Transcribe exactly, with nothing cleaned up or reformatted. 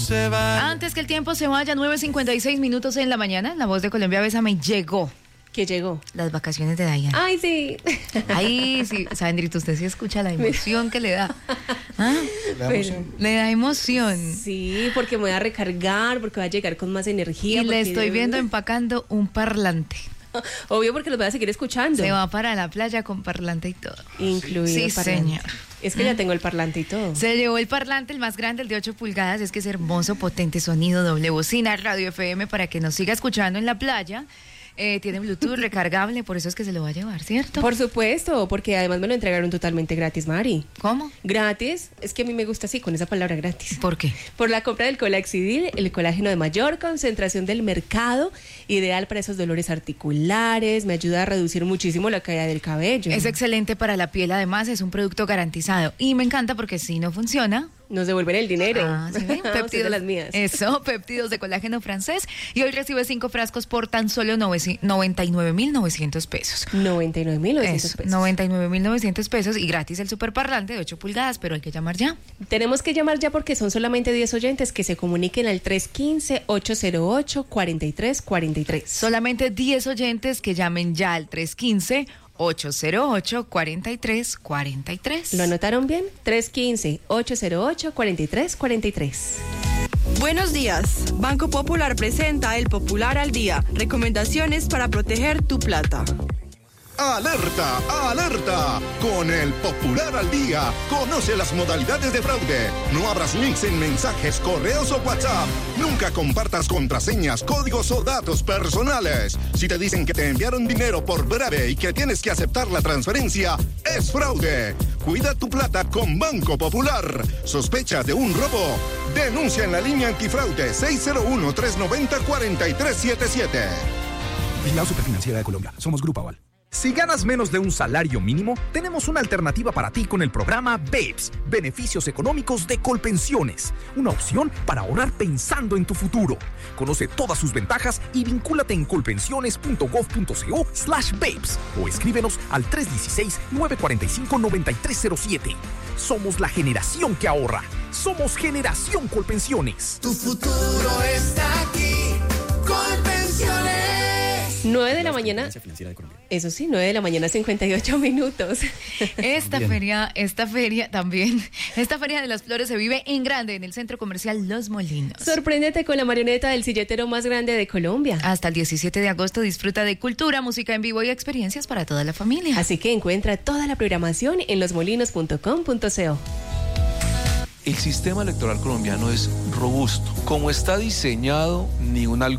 se va. Antes que el tiempo se vaya, nueve cincuenta y seis minutos en la mañana, La Voz de Colombia, Bésame, llegó. ¿Qué llegó? Las vacaciones de Dayan. Ay, sí. Ay, sí, Sandrito, usted sí escucha la emoción que le da. ¿Ah? Le da emoción. Le da emoción. Sí, porque me voy a recargar, porque voy a llegar con más energía. Y le estoy viendo empacando un parlante. Obvio, porque los voy a seguir escuchando. Se va para la playa con parlante y todo. Incluido Sí, el parlante. señor. Es que ya tengo el parlante y todo. Se llevó el parlante, el más grande, el de ocho pulgadas. Es que es hermoso, potente sonido, doble bocina, radio F M para que nos siga escuchando en la playa. Eh, tiene Bluetooth recargable, por eso es que se lo va a llevar, ¿cierto? Por supuesto, porque además me lo entregaron totalmente gratis, Mari. ¿Cómo? Gratis, es que a mí me gusta así, con esa palabra gratis. ¿Por qué? Por la compra del Colaxidil, el colágeno de mayor concentración del mercado, ideal para esos dolores articulares, me ayuda a reducir muchísimo la caída del cabello. Es excelente para la piel, además es un producto garantizado. Y me encanta porque si no funciona... Nos devuelven el dinero. Ah, ¿sí ven? Péptidos de las mías. Eso, péptidos de colágeno francés. Y hoy recibe cinco frascos por tan solo noventa y nueve mil novecientos pesos. noventa y nueve mil novecientos Eso, pesos. noventa y nueve mil novecientos pesos y gratis el superparlante de ocho pulgadas, pero hay que llamar ya. Tenemos que llamar ya porque son solamente diez oyentes que se comuniquen al tres uno cinco, ocho cero ocho, cuatro tres cuatro tres. Solamente diez oyentes que llamen ya al tres uno cinco, ocho cero ocho, cuatro tres cuatro tres. ¿Lo anotaron bien? tres uno cinco, ocho cero ocho, cuatro tres cuatro tres. Buenos días. Banco Popular presenta el Popular al Día. Recomendaciones para proteger tu plata. ¡Alerta! ¡Alerta! Con el Popular al Día, conoce las modalidades de fraude. No abras links en mensajes, correos o WhatsApp. Nunca compartas contraseñas, códigos o datos personales. Si te dicen que te enviaron dinero por breve y que tienes que aceptar la transferencia, es fraude. Cuida tu plata con Banco Popular. ¿Sospechas de un robo? Denuncia en la línea antifraude seis cero uno, tres nueve cero, cuatro tres siete siete. Vigilado Superfinanciera de Colombia. Somos Grupo Aval. Si ganas menos de un salario mínimo, tenemos una alternativa para ti con el programa B E P S, Beneficios Económicos de Colpensiones. Una opción para ahorrar pensando en tu futuro. Conoce todas sus ventajas y vincúlate en colpensiones.gov.co slash B E P S o escríbenos al tres uno seis, nueve cuatro cinco, nueve tres cero siete. Somos la generación que ahorra. Somos Generación Colpensiones. Tu futuro está aquí. Colpensiones. nueve de la mañana. Eso sí, nueve de la mañana, cincuenta y ocho minutos. Esta Bien. feria, esta feria también, esta feria de las flores se vive en grande en el Centro Comercial Los Molinos. Sorpréndete con la marioneta del silletero más grande de Colombia. Hasta el diecisiete de agosto disfruta de cultura, música en vivo y experiencias para toda la familia. Así que encuentra toda la programación en los molinos punto com punto co. El sistema electoral colombiano es robusto. Como está diseñado, ni un algoritmo